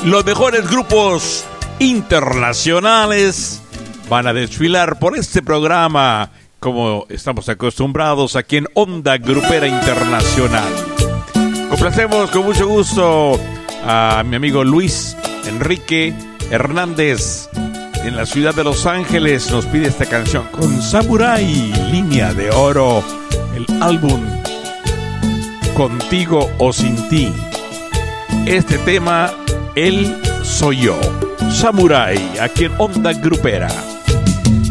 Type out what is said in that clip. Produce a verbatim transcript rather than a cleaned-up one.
Los mejores grupos internacionales van a desfilar por este programa, como estamos acostumbrados aquí en Onda Grupera Internacional. Complacemos con mucho gusto a mi amigo Luis Enrique Hernández en la ciudad de Los Ángeles. Nos pide esta canción con Samurai, Línea de Oro, el álbum Contigo o Sin Ti. Este tema, Él Soy Yo. Samurai, aquí en Onda Grupera.